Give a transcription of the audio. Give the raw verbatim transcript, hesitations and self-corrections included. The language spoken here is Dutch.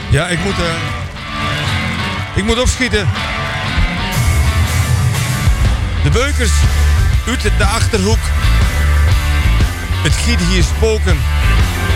Ja, ik moet... Uh, ik moet opschieten. De beukers uit de Achterhoek. Het giet hier spoken.